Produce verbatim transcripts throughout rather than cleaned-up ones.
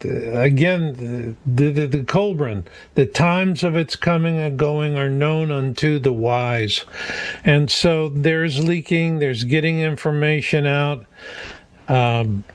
uh, again, the, the, the Colburn, the times of its coming and going are known unto the wise. And so there's leaking, there's getting information out. Um,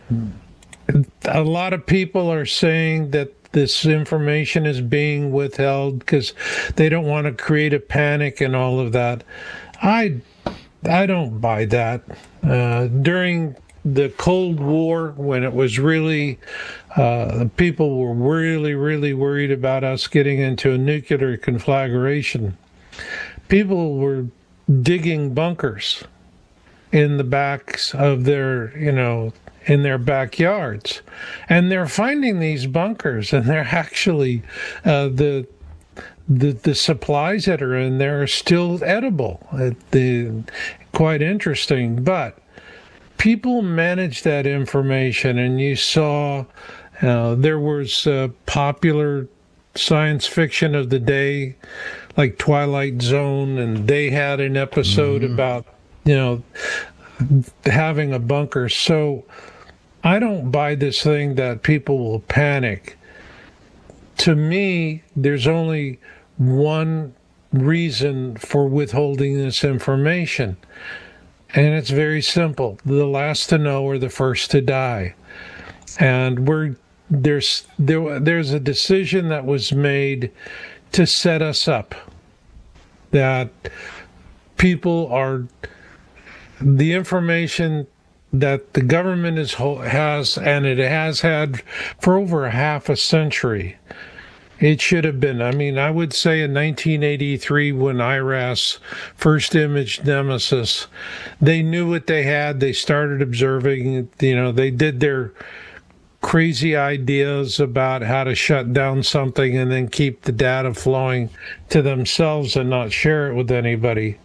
a lot of people are saying that this information is being withheld because they don't want to create a panic and all of that. I, I don't buy that. Uh, during the Cold War, when it was really, uh, people were really, really worried about us getting into a nuclear conflagration, people were digging bunkers in the backs of their, you know, in their backyards. And they're finding these bunkers, and they're actually, uh, the The, the supplies that are in there are still edible. It, the, quite interesting. But people manage that information, and you saw uh, there was uh, popular science fiction of the day, like Twilight Zone, and they had an episode mm-hmm. about, you know, having a bunker. So I don't buy this thing that people will panic. To me, there's only one reason for withholding this information, and it's very simple: the last to know are the first to die. And we're there's there there's a decision that was made to set us up, that people are the information that the government is has and it has had for over a half a century. It should have been. I mean, I would say in nineteen eighty-three, when I R A S first imaged Nemesis, they knew what they had. They started observing, you know, they did their crazy ideas about how to shut down something and then keep the data flowing to themselves and not share it with anybody.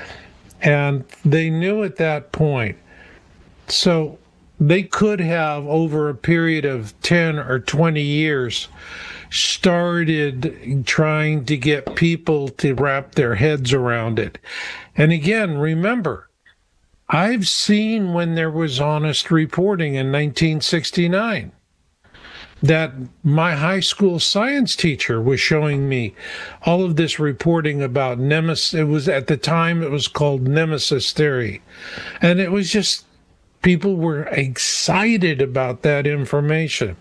And they knew at that point. So they could have, over a period of ten or twenty years, started trying to get people to wrap their heads around it. And again, remember, I've seen when there was honest reporting in nineteen sixty-nine that my high school science teacher was showing me all of this reporting about Nemesis. It was, at the time, it was called Nemesis theory. And it was just, people were excited about that information.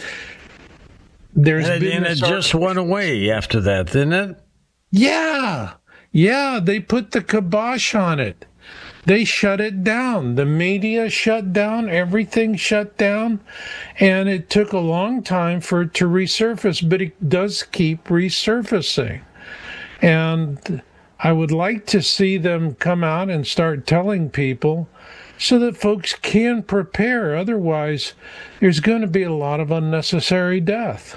There's and it, and it just went away after that, didn't it? Yeah. Yeah, they put the kibosh on it. They shut it down. The media shut down. Everything shut down. And it took a long time for it to resurface, but it does keep resurfacing. And I would like to see them come out and start telling people so that folks can prepare. Otherwise, there's going to be a lot of unnecessary death.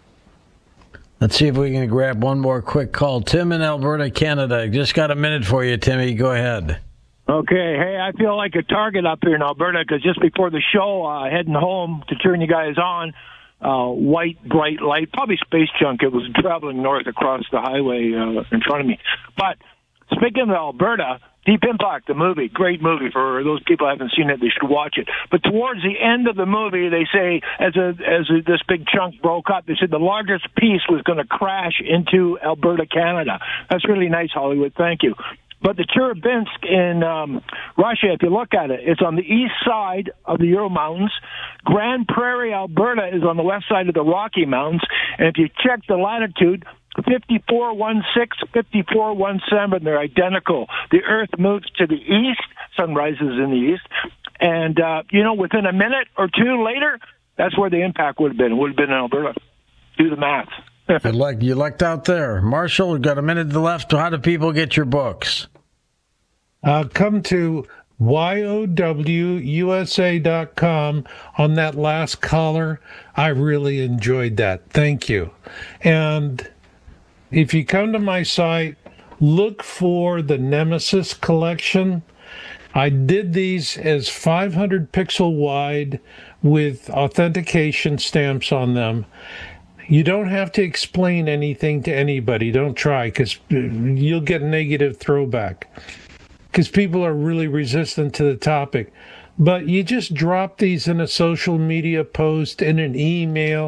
Let's see if we can grab one more quick call. Tim in Alberta, Canada. Just got a minute for you, Timmy. Go ahead. Okay. Hey, I feel like a target up here in Alberta because just before the show, uh, heading home to turn you guys on, uh, white, bright light, probably space junk. It was traveling north across the highway uh, in front of me. But speaking of Alberta, Deep Impact, the movie, great movie. For those people who haven't seen it, they should watch it. But towards the end of the movie, they say, as a, as a, this big chunk broke up, they said the largest piece was going to crash into Alberta, Canada. That's really nice, Hollywood. Thank you. But the Chelyabinsk in um, Russia, if you look at it, it's on the east side of the Ural Mountains. Grand Prairie, Alberta, is on the west side of the Rocky Mountains. And if you check the latitude, fifty-four one six, fifty-four one seven, they're identical. The Earth moves to the east, sun rises in the east, and, uh, you know, within a minute or two later, that's where the impact would have been. It would have been in Alberta. Do the math. you, luck, you lucked out there. Marshall, we've got a minute left. How do people get your books? Uh, come to Y O W U S A dot com on that last caller. I really enjoyed that. Thank you. And if you come to my site, look for the Nemesis collection. I did these as five hundred pixel wide with authentication stamps on them. You don't have to explain anything to anybody. Don't try, because you'll get negative throwback, because people are really resistant to the topic. But you just drop these in a social media post, in an email,